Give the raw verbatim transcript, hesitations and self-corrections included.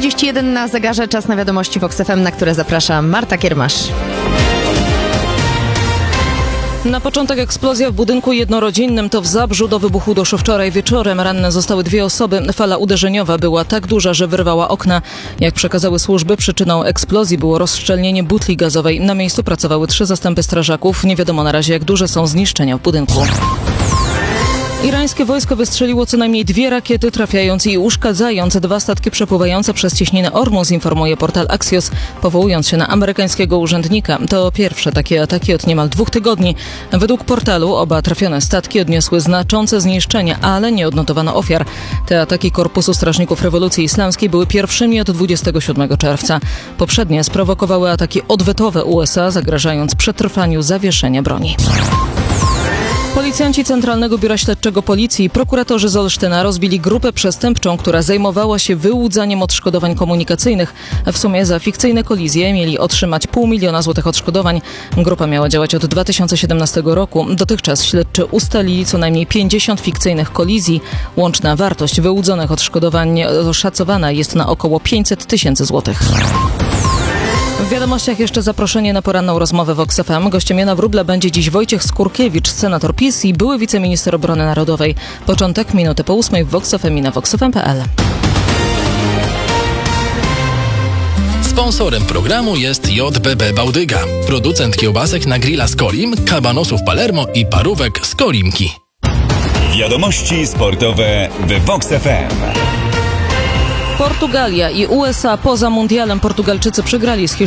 trzydzieści jeden na zegarze, czas na wiadomości Vox F M, na które zaprasza Marta Kiermasz. Na początek eksplozja w budynku jednorodzinnym. To w Zabrzu. Do wybuchu doszło wczoraj wieczorem. Ranne zostały dwie osoby. Fala uderzeniowa była tak duża, że wyrwała okna. Jak przekazały służby, przyczyną eksplozji było rozszczelnienie butli gazowej. Na miejscu pracowały trzy zastępy strażaków. Nie wiadomo na razie, jak duże są zniszczenia w budynku. Irańskie wojsko wystrzeliło co najmniej dwie rakiety, trafiając i uszkadzając dwa statki przepływające przez cieśninę Ormuz, informuje portal Axios, powołując się na amerykańskiego urzędnika. To pierwsze takie ataki od niemal dwóch tygodni. Według portalu oba trafione statki odniosły znaczące zniszczenia, ale nie odnotowano ofiar. Te ataki Korpusu Strażników Rewolucji Islamskiej były pierwszymi od dwudziestego siódmego czerwca. Poprzednie sprowokowały ataki odwetowe U S A, zagrażając przetrwaniu zawieszenia broni. Policjanci Centralnego Biura Śledczego Policji i prokuratorzy z Olsztyna rozbili grupę przestępczą, która zajmowała się wyłudzaniem odszkodowań komunikacyjnych. W sumie za fikcyjne kolizje mieli otrzymać pół miliona złotych odszkodowań. Grupa miała działać od dwa tysiące siedemnastego roku. Dotychczas śledczy ustalili co najmniej pięćdziesiąt fikcyjnych kolizji. Łączna wartość wyłudzonych odszkodowań oszacowana jest na około pięćset tysięcy złotych. W wiadomościach jeszcze zaproszenie na poranną rozmowę Vox F M. Gościem Jana Wróbla będzie dziś Wojciech Skurkiewicz, senator PiS i były wiceminister obrony narodowej. Początek minuty po ósmej w Vox F M i na vox f m kropka p l. Sponsorem programu jest J B B Bałdyga, producent kiełbasek na grilla z Kolim, kabanosów Palermo i parówek z Kolimki. Wiadomości sportowe w Vox F M. Portugalia i U S A poza mundialem. Portugalczycy przegrali z Hiszpanią